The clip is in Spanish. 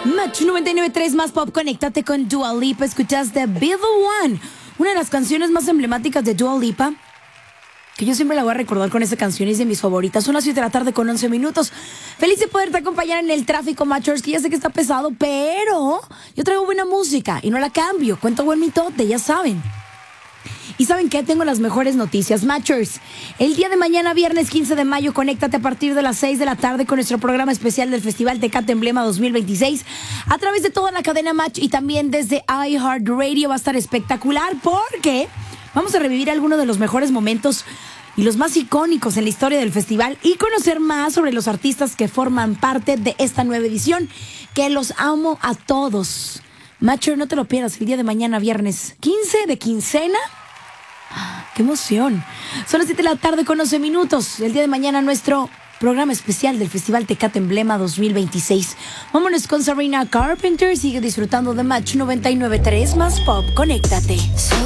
Match 99.3 más pop, conéctate con Dua Lipa. Escuchaste Be The One, una de las canciones más emblemáticas de Dua Lipa, que yo siempre la voy a recordar con esta canción, es de mis favoritas. Son las 7 de la tarde con 11 minutos. Feliz de poderte acompañar en el tráfico, Matchers, que ya sé que está pesado, pero yo traigo buena música y no la cambio. Cuento buen mitote, ya saben. ¿Y saben qué? Tengo las mejores noticias, Matchers. El día de mañana, viernes 15 de mayo, conéctate a partir de las 6 de la tarde con nuestro programa especial del Festival Tecate Emblema 2026 a través de toda la cadena Match y también desde iHeartRadio. Va a estar espectacular porque vamos a revivir algunos de los mejores momentos y los más icónicos en la historia del festival y conocer más sobre los artistas que forman parte de esta nueva edición, que los amo a todos. Matcher, no te lo pierdas el día de mañana, viernes 15 de quincena. ¡Qué emoción! Son las 7 de la tarde con 11 minutos. El día de mañana nuestro programa especial del Festival Tecate Emblema 2026. Vámonos con Sabrina Carpenter. Sigue disfrutando de Match 99.3 más pop. Conéctate.